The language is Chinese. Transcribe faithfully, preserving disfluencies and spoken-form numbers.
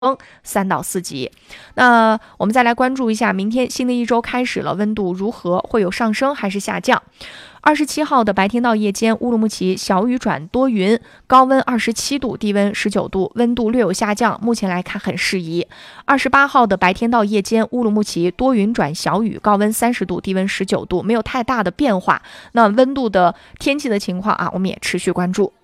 三到四级。那我们再来关注一下明天新的一周开始了，温度如何？会有上升还是下降？二十七号的白天到夜间，乌鲁木齐小雨转多云，高温二十七度，低温十九度，温度略有下降，目前来看很适宜。二十八号的白天到夜间，乌鲁木齐多云转小雨，高温三十度，低温十九度，没有太大的变化。那温度的天气的情况啊，我们也持续关注。